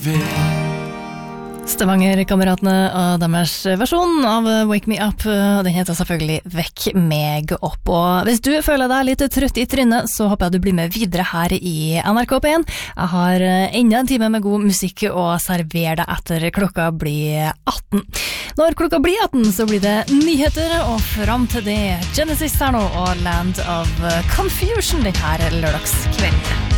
Stavanger-kameratene og deres versjon av Wake Me Up, den heter selvfølgelig Vekk meg opp. Og hvis du føler deg litt trøtt i trynet, så håper jeg du blir med videre her i NRK P1. Jeg har enda en time med god musikk å servere deg etter klokka blir 18. Når klokka blir 18, så blir det nyheter, og fram til det Genesis her nå og Land of Confusion den her lørdagskvelden.